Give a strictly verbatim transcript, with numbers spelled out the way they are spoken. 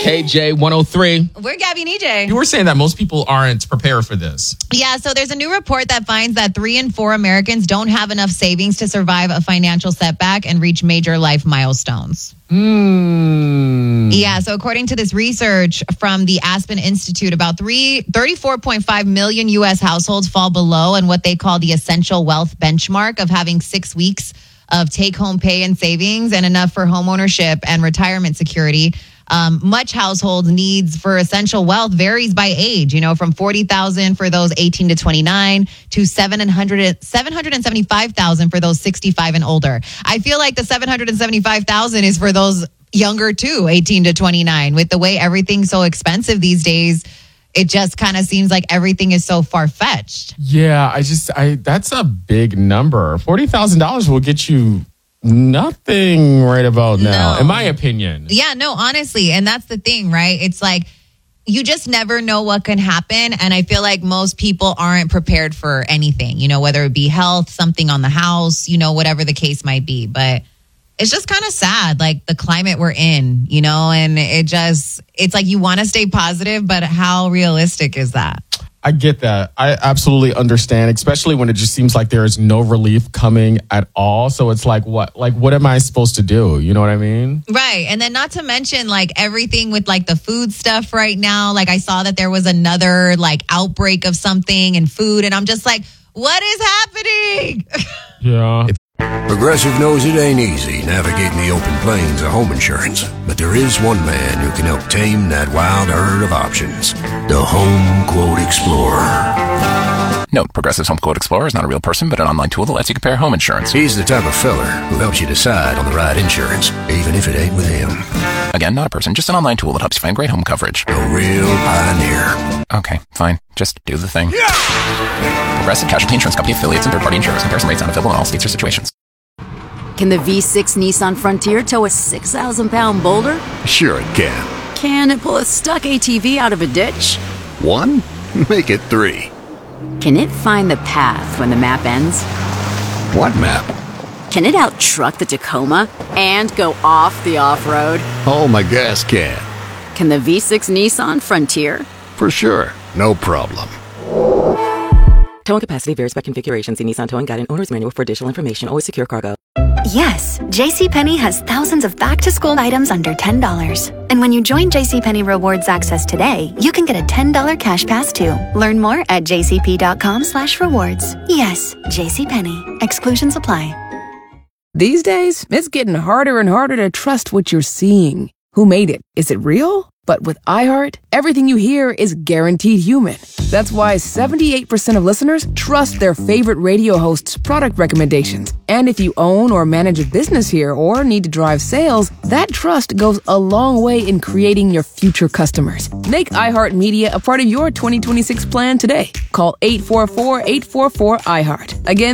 K J one oh three. We're Gabby and E J. You were saying that most people aren't prepared for this. Yeah, so there's a new report that finds that three in four Americans don't have enough savings to survive a financial setback and reach major life milestones. Mm. Yeah, so according to this research from the Aspen Institute, about three, thirty-four point five million U S households fall below in what they call the essential wealth benchmark of having six weeks of take-home pay and savings and enough for homeownership and retirement security. Um, much household needs for essential wealth varies by age, you know, from forty thousand for those eighteen to twenty-nine to seven hundred, seven hundred seventy-five thousand for those sixty-five and older. I feel like the seven hundred seventy-five thousand is for those younger too, eighteen to twenty-nine. With the way everything's so expensive these days, it just kind of seems like everything is so far-fetched. Yeah, I just, I that's a big number. forty thousand dollars will get you nothing right about now, No. in my opinion. Yeah, no, honestly. And that's the thing, right? It's like you just never know what can happen. And I feel like most people aren't prepared for anything, you know, whether it be health, something on the house, you know, whatever the case might be. But it's just kind of sad, like the climate we're in, you know, and it just, it's like you want to stay positive, but how realistic is that? I get that. I absolutely understand, especially when it just seems like there is no relief coming at all. So it's like, what, like, what am I supposed to do? You know what I mean? Right. And then not to mention like everything with like the food stuff right now. Like I saw that there was another like outbreak of something in food. And I'm just like, what is happening? Yeah. Progressive knows it ain't easy navigating the open plains of home insurance, but there is one man who can help tame that wild herd of options. The Home Quote Explorer. Note, Progressive's Home Quote Explorer is not a real person, but an online tool that lets you compare home insurance. He's the type of feller who helps you decide on the right insurance, even if it ain't with him. Again, not a person, just an online tool that helps you find great home coverage. A real pioneer. Okay, fine. Just do the thing. Progressive Casualty Insurance Company affiliates and third-party insurers. Comparison rates not available in all states or situations. Can the V six Nissan Frontier tow a six thousand pound boulder? Sure it can. Can it pull a stuck A T V out of a ditch? One? Make it three. Can it find the path when the map ends? What map? Can it out-truck the Tacoma and go off the off-road? Oh, my gas can. Can the V six Nissan Frontier? For sure. No problem. Towing capacity varies by configuration. See Nissan Towing Guide and Owner's Manual for additional information. Always secure cargo. Yes, JCPenney has thousands of back-to-school items under ten dollars. And when you join JCPenney Rewards Access today, you can get a ten dollars cash pass too. Learn more at jcp.com slash rewards. Yes, JCPenney. Exclusions apply. These days, it's getting harder and harder to trust what you're seeing. Who made it? Is it real? But with iHeart, everything you hear is guaranteed human. That's why seventy-eight percent of listeners trust their favorite radio host's product recommendations. And if you own or manage a business here or need to drive sales, that trust goes a long way in creating your future customers. Make iHeartMedia a part of your twenty twenty-six plan today. Call eight four four, eight four four, iHeart. Again,